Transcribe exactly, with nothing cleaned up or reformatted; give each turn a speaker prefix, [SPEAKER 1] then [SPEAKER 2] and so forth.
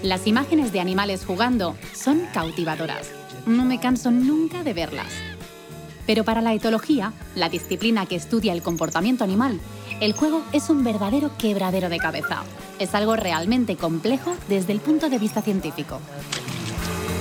[SPEAKER 1] Las imágenes de animales jugando son cautivadoras. No me canso nunca de verlas. Pero para la etología, la disciplina que estudia el comportamiento animal, el juego es un verdadero quebradero de cabeza. Es algo realmente complejo desde el punto de vista científico.